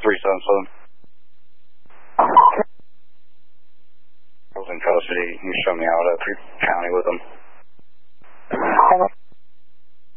377. I was in custody. He showed me out at County with him.